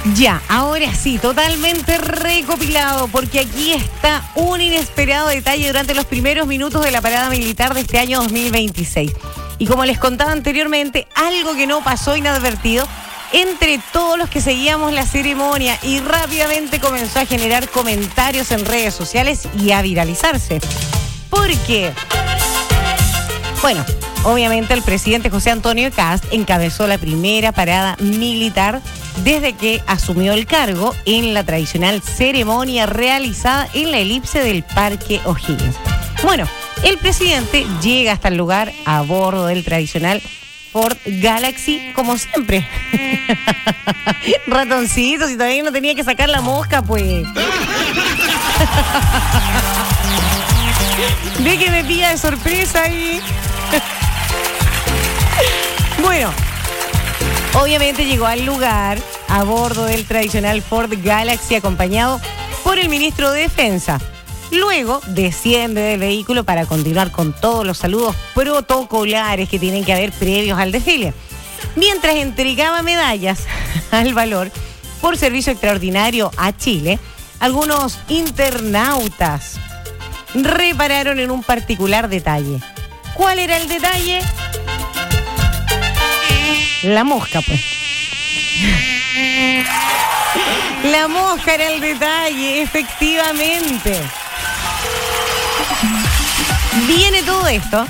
Ya, ahora sí, totalmente recopilado, porque aquí está un inesperado detalle durante los primeros minutos de la parada militar de este año 2026. Y como les contaba anteriormente, algo que no pasó inadvertido entre todos los que seguíamos la ceremonia y rápidamente comenzó a generar comentarios en redes sociales y a viralizarse. ¿Por qué? Bueno, obviamente el presidente José Antonio Kast encabezó la primera parada militar desde que asumió el cargo en la tradicional ceremonia realizada en la elipse del Parque O'Higgins. Bueno, el presidente llega hasta el lugar a bordo del tradicional Ford Galaxy, como siempre. Ratoncito, si todavía no tenía que sacar la mosca, pues. Ve que me pilla de sorpresa ahí. Bueno, obviamente llegó al lugar a bordo del tradicional Ford Galaxy acompañado por el ministro de Defensa. Luego desciende del vehículo para continuar con todos los saludos protocolares que tienen que haber previos al desfile. Mientras entregaba medallas al valor por servicio extraordinario a Chile, algunos internautas repararon en un particular detalle. ¿Cuál era el detalle? La mosca, pues. La mosca era el detalle, efectivamente. Viene todo esto.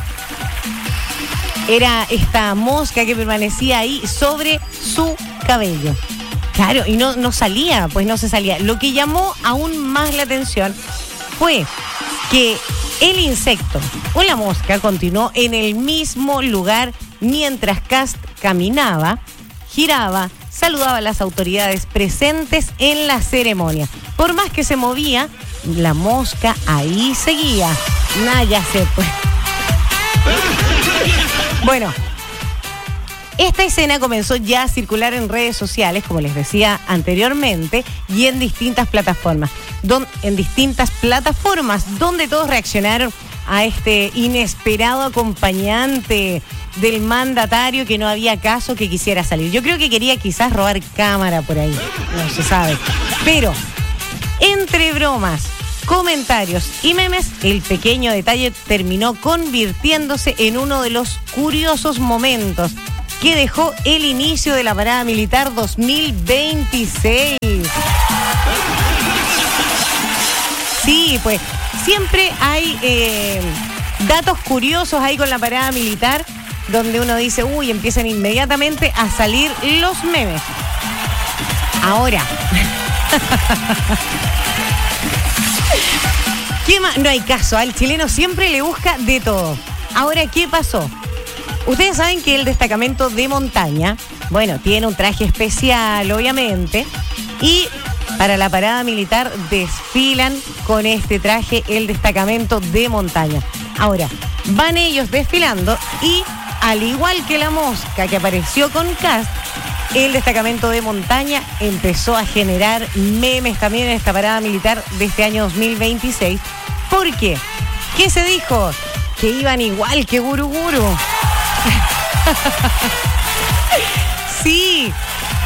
Era esta mosca que permanecía ahí sobre su cabello. Claro, y no salía, pues no se salía. Lo que llamó aún más la atención fue que el insecto o la mosca continuó en el mismo lugar mientras Kast caminaba, giraba, saludaba a las autoridades presentes en la ceremonia. Por más que se movía, la mosca ahí seguía. Ya sé, pues. Bueno, esta escena comenzó ya a circular en redes sociales, como les decía anteriormente, y en distintas plataformas. Donde todos reaccionaron a este inesperado acompañante del mandatario que no había caso que quisiera salir. Yo creo que quería quizás robar cámara por ahí, no se sabe. Pero, entre bromas, comentarios y memes, el pequeño detalle terminó convirtiéndose en uno de los curiosos momentos que dejó el inicio de la parada militar 2026. Sí, pues siempre hay datos curiosos ahí con la parada militar, donde uno dice, empiezan inmediatamente a salir los memes. Ahora, ¿qué más? No hay caso, al chileno siempre le busca de todo. Ahora, ¿qué pasó? Ustedes saben que el destacamento de montaña, tiene un traje especial, obviamente, y para la parada militar desfilan con este traje el destacamento de montaña. Ahora, van ellos desfilando y, al igual que la mosca que apareció con Kast, el destacamento de montaña empezó a generar memes también en esta parada militar de este año 2026. ¿Por qué? ¿Qué se dijo? Que iban igual que Guru Guru. Sí.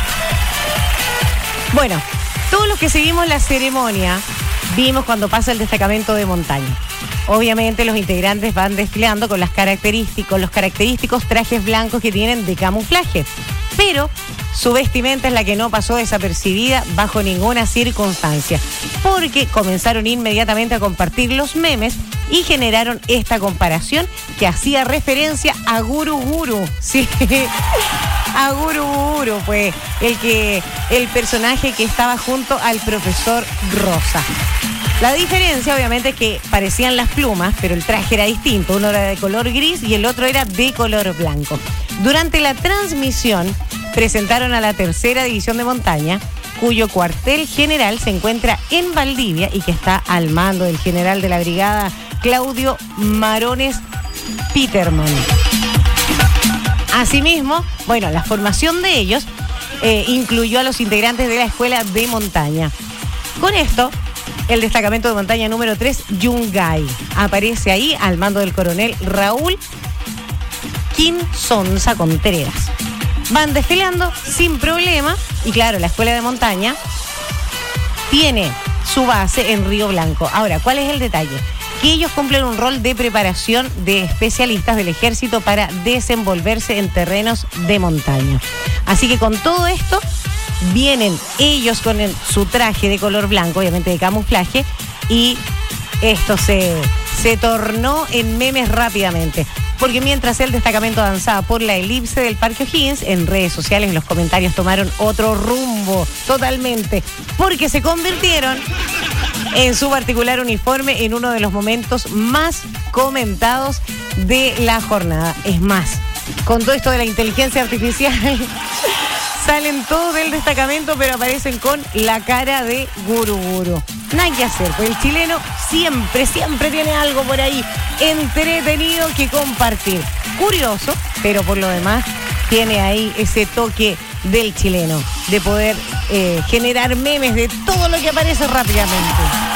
Bueno, todos los que seguimos la ceremonia vimos cuando pasa el destacamento de montaña. Obviamente los integrantes van desfilando con los característicos trajes blancos que tienen de camuflaje. Pero su vestimenta es la que no pasó desapercibida bajo ninguna circunstancia, porque comenzaron inmediatamente a compartir los memes y generaron esta comparación que hacía referencia a Guru Guru. Sí, a Guru Guru, pues el personaje que estaba junto al profesor Rosa. La diferencia, obviamente, es que parecían las plumas, pero el traje era distinto. Uno era de color gris y el otro era de color blanco. Durante la transmisión, presentaron a la tercera división de montaña, cuyo cuartel general se encuentra en Valdivia y que está al mando del general de la brigada Claudio Marones Peterman. Asimismo, la formación de ellos incluyó a los integrantes de la escuela de montaña. Con esto, el destacamento de montaña número 3, Yungay, aparece ahí al mando del coronel Raúl Quinzonza Contreras. Van desfilando sin problema y claro, la escuela de montaña tiene su base en Río Blanco. Ahora, ¿cuál es el detalle? Que ellos cumplen un rol de preparación de especialistas del ejército para desenvolverse en terrenos de montaña. Así que con todo esto, vienen ellos con su traje de color blanco, obviamente de camuflaje, y esto se tornó en memes rápidamente. Porque mientras el destacamento avanzaba por la elipse del Parque O'Higgins, en redes sociales los comentarios tomaron otro rumbo totalmente, porque se convirtieron en su particular uniforme en uno de los momentos más comentados de la jornada. Es más, con todo esto de la inteligencia artificial, salen todos del destacamento, pero aparecen con la cara de Guruguru. Nada que hacer, pues el chileno siempre tiene algo por ahí entretenido que compartir. Curioso, pero por lo demás tiene ahí ese toque del chileno, de poder generar memes de todo lo que aparece rápidamente.